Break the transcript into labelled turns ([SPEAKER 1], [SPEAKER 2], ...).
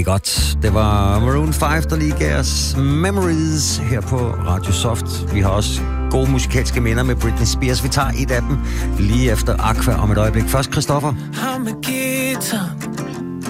[SPEAKER 1] Godt. Det var Maroon 5, der lige gav os Memories her på Radio Soft. Vi har også gode musikalske minder med Britney Spears. Vi tager et af dem lige efter Aqua om et øjeblik. Først Christoffer.
[SPEAKER 2] I'm a guitar.